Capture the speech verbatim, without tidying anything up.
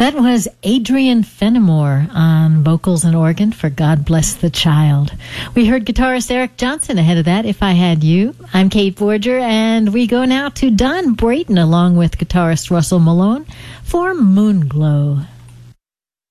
That was Adrian Fenimore on vocals and organ for God Bless the Child. We heard guitarist Eric Johnson ahead of that, If I Had You. I'm Kate Forger, and we go now to Don Brayton along with guitarist Russell Malone for Moonglow.